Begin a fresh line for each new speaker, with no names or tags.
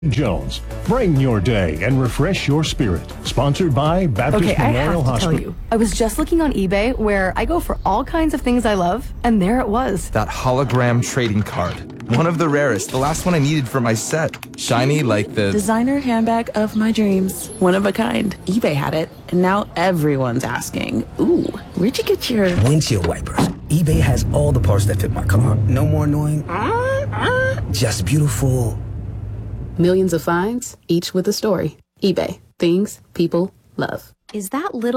Jones. Brighten your day and refresh your spirit. Sponsored by Baptist
Okay, I
Memorial
have to
Hospital.
tell you. I was just looking on eBay where I go for all kinds of things I love, and there it was.
That hologram trading card. One of the rarest. The last one I needed for my set. Shiny like the...
Designer handbag of my dreams. One of a kind. eBay had it, and now everyone's asking, ooh, where'd you get your...
Windshield wipers. eBay has all the parts that fit my car. No more annoying. Just beautiful.
Millions of finds, each with a story. eBay. Things people love.
Is that little